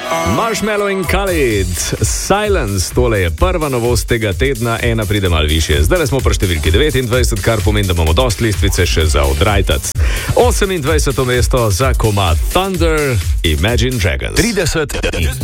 Marshmallow in Khalid, Silence, tole je prva novost tega tedna, ena pride malo više. Zdaj smo pri številki 29, kar pomeni, da imamo dosti listvice še za odrajtac. 28. mesto za komad Thunder, Imagine Dragons. 30.